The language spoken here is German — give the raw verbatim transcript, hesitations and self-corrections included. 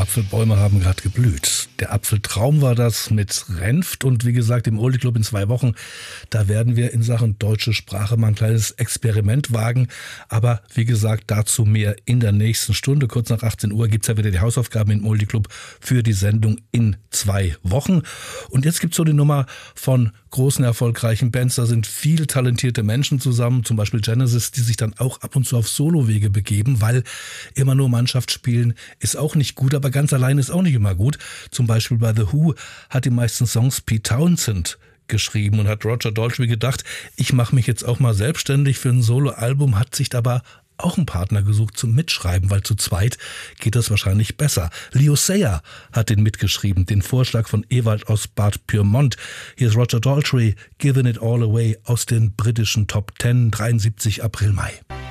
Apfelbäume haben gerade geblüht. Der Apfeltraum war das mit Renft und wie gesagt im Oldie Club in zwei Wochen, da werden wir in Sachen deutsche Sprache mal ein kleines Experiment wagen. Aber wie gesagt, dazu mehr in der nächsten Stunde. Kurz nach achtzehn Uhr gibt's ja wieder die Hausaufgaben im Oldie Club für die Sendung in zwei Wochen. Und jetzt gibt's so die Nummer von großen, erfolgreichen Bands. Da sind viele talentierte Menschen zusammen, zum Beispiel Genesis, die sich dann auch ab und zu auf Solowege begeben, weil immer nur Mannschaft spielen ist auch nicht gut, aber ganz allein ist auch nicht immer gut. Zum Beispiel bei The Who hat die meisten Songs Pete Townshend geschrieben und hat Roger Daltrey gedacht, ich mache mich jetzt auch mal selbstständig für ein Soloalbum, hat sich aber auch einen Partner gesucht zum Mitschreiben, weil zu zweit geht das wahrscheinlich besser. Leo Sayer hat den mitgeschrieben, den Vorschlag von Ewald aus Bad Pyrmont. Hier ist Roger Daltrey, Giving It All Away aus den britischen Top Ten, dreiundsiebzig April, Mai.